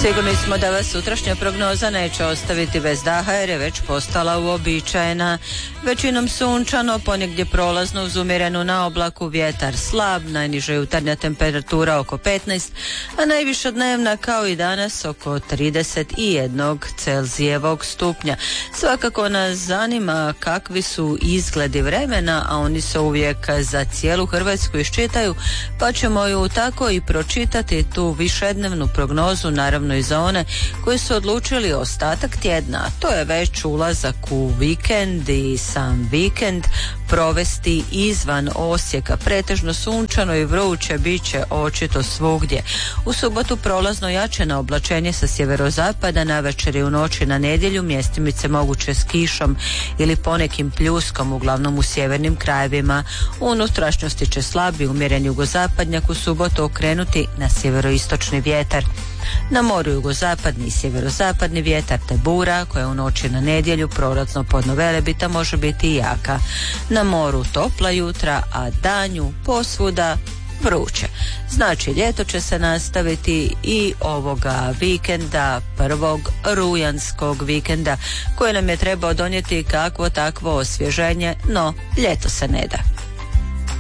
Sigurni smo da vas sutrašnja prognoza neće ostaviti bez daha jer je već postala uobičajena. Većinom sunčano, ponegdje prolazno uz umjerenu na oblaku, vjetar slab, najniža jutarnja temperatura oko 15, a najviša dnevna kao i danas oko 31 Celzijevog stupnja. Svakako nas zanima kakvi su izgledi vremena, a oni se uvijek za cijelu Hrvatsku iščitaju, pa ćemo ju tako i pročitati tu višednevnu prognozu, naravno i za one koji su odlučili ostatak tjedna, to je već ulazak u vikend i sam vikend provesti izvan Osijeka. Pretežno sunčano i vruće bit će očito svugdje. U subotu prolazno jačeno oblačenje sa sjeverozapada, navečer i u noći na nedjelju mjestimice moguće s kišom ili ponekim pljuskom, uglavnom u sjevernim krajevima. U unutrašnjosti će slabi umjereni jugozapadnjak u subotu okrenuti na sjeveroistočni vjetar. Na moru jugozapadni i sjeverozapadni vjetar te bura koja u noći na nedjelju prolazno podno Velebita može biti jaka. Na moru topla jutra, a danju posvuda vruće. Znači, ljeto će se nastaviti i ovoga vikenda, prvog rujanskog vikenda, koji nam je trebao donijeti kakvo takvo osvježenje, no ljeto se ne da.